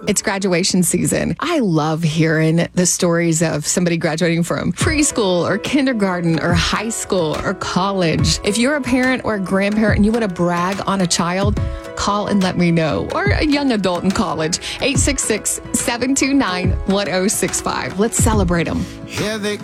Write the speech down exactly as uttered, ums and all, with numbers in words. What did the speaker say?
It's graduation season. I love hearing the stories of somebody graduating from preschool or kindergarten or high school or college. If you're a parent or a grandparent and you want to brag on a child, call and let me know. Or a young adult in college. eight six six, seven two nine, one zero six five. Let's celebrate them. Here they